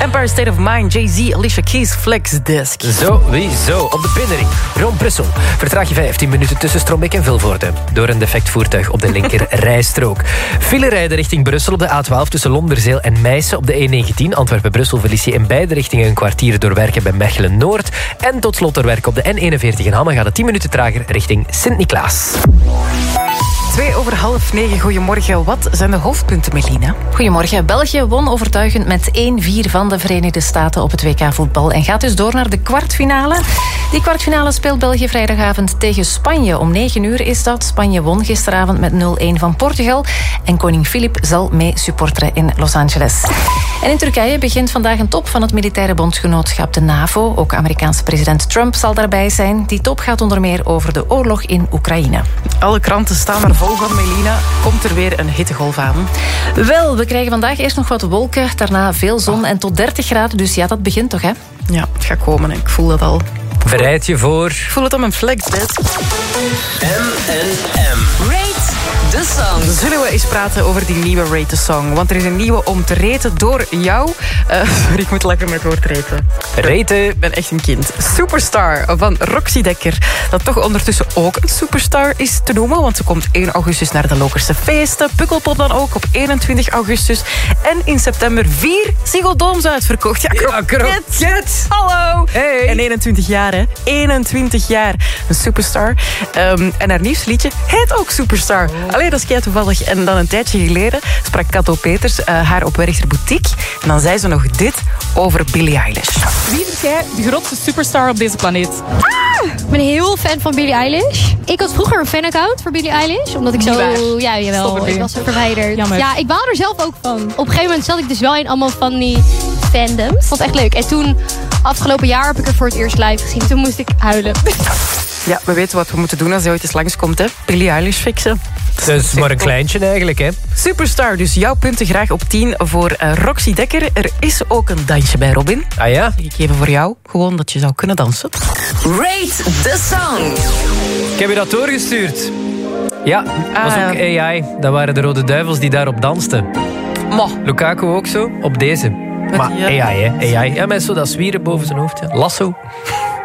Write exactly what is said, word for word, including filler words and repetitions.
Empire State of Mind, Jay-Z, Alicia Keys, Flex Disc. Sowieso. Op de binnenring. Ron Brussel. Vertraag je vijftien minuten tussen Strombeek en Vilvoorde. Door een defect voertuig op de linker rijstrook. File rijden richting Brussel op de A twaalf tussen Londerzeel en Meissen. Op de E negentien Antwerpen-Brussel verlies je in beide richtingen een kwartier door werken bij Mechelen-Noord. En tot slot door werken op de N eenenveertig in Hamme gaat het tien minuten trager richting Sint-Niklaas. Twee over half negen, goedemorgen. Wat zijn de hoofdpunten, Melina? Goedemorgen. België won overtuigend met één vier van de Verenigde Staten op het W K voetbal en gaat dus door naar de kwartfinale. Die kwartfinale speelt België vrijdagavond tegen Spanje. Om negen uur is dat. Spanje won gisteravond met nul een van Portugal en koning Filip zal mee supporteren in Los Angeles. En in Turkije begint vandaag een top van het militaire bondgenootschap de NAVO. Ook Amerikaanse president Trump zal daarbij zijn. Die top gaat onder meer over de oorlog in Oekraïne. Alle kranten staan er vol van, Melina. Komt er weer een hittegolf aan? Wel, we krijgen vandaag eerst nog wat wolken, daarna veel zon en tot dertig graden. Dus ja, dat begint toch, hè? Ja, het gaat komen. Ik voel dat al. Bereid je voor... Ik voel het aan mijn flexbed. M en M. Rate the Song. Zullen we eens praten over die nieuwe Rate the Song? Want er is een nieuwe om te raten door jou. Uh, sorry, ik moet lekker met woord raten. Raten. Ik ben echt een kind. Superstar van Roxy Dekker. Dat toch ondertussen ook een superstar is te noemen. Want ze komt één augustus naar de Lokerse feesten. Pukkelpop dan ook op eenentwintig augustus. En in september vier Ziggo Dome's uitverkocht. Ja, kroket. Ja, Hallo. Hey. En eenentwintig jaar, hè. eenentwintig jaar. Een superstar. Um, en haar nieuwste liedje heet ook Superstar. Oh. Allee, dat is kei toevallig. En dan een tijdje geleden sprak Kato Peters uh, haar op Werchter Boutique. En dan zei ze nog dit over Billie Eilish. Wie vind jij de grootste superstar op deze planeet? Ah, ik ben heel fan van Billie Eilish. Ik had vroeger een fanaccount voor Billie Eilish. Omdat ik zo... Ja, jawel. Ik was er verwijderd. Jammer. Ja, ik baal er zelf ook van. Op een gegeven moment zat ik dus wel in allemaal van die fandoms. Ik vond het echt leuk. En toen, afgelopen jaar, heb ik er voor het eerst live gezien. Toen moest ik huilen. Ja, we weten wat we moeten doen als hij ooit eens langskomt, hè. Billie Eilish fixen. Dat is maar een kleintje eigenlijk, hè. Superstar, dus jouw punten graag op tien voor uh, Roxy Dekker. Er is ook een dansje bij Robin. Ah ja? Ik geef voor jou, gewoon dat je zou kunnen dansen. Rate the Song. Ik heb je dat doorgestuurd. Ja, dat was Ah, ook A I. Dat waren de Rode Duivels die daarop dansten. Mo. Lukaku ook zo, op deze. Maar die, A I, uh, hè. A I. Ja, met zo dat zwieren boven zijn hoofd. Ja. Lasso.